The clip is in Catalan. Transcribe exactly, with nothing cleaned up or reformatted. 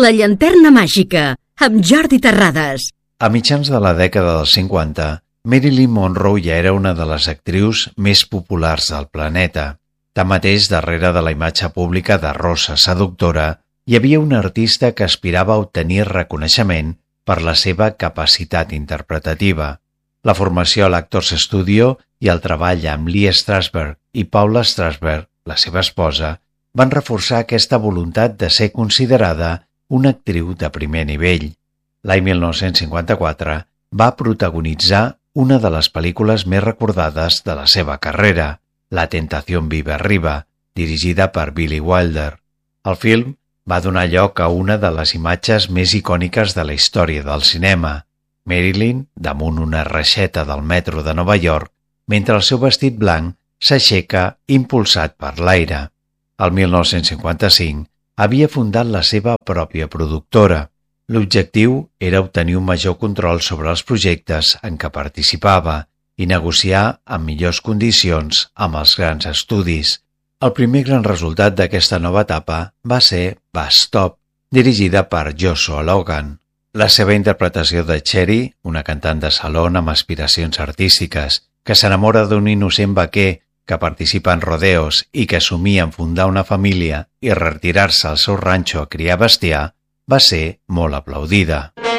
La llanterna màgica, amb Jordi Terrades. A mitjans de la dècada dels cinquanta, Marilyn Monroe ja era una de les actrius més populars del planeta. Tanmateix, darrere de la imatge pública de rosa seductora, hi havia una artista que aspirava a obtenir reconeixement per la seva capacitat interpretativa. La formació a l'Actors Studio i el treball amb Lee Strasberg i Paula Strasberg, la seva esposa, van reforçar aquesta voluntat de ser considerada una actriu de primer nivell. L'any mil nou-cents cinquanta-quatre va protagonitzar una de les pel·lícules més recordades de la seva carrera, La tentación vive arriba, dirigida per Billy Wilder. El film va donar lloc a una de les imatges més icòniques de la història del cinema, Marilyn damunt una reixeta del metro de Nova York, mentre el seu vestit blanc s'aixeca impulsat per l'aire. El mil nou-cents cinquanta-cinc havia fundat la seva pròpia productora. L'objectiu era obtenir un major control sobre els projectes en què participava i negociar en millors condicions amb els grans estudis. El primer gran resultat d'aquesta nova etapa va ser Bus Stop, dirigida per Joshua Logan. La seva interpretació de Cherry, una cantant de salon amb aspiracions artístiques, que s'enamora d'un innocent vaquer que participa en rodeos i que somia en fundar una família i retirar-se al seu ranxo a criar bestiar, va ser molt aplaudida.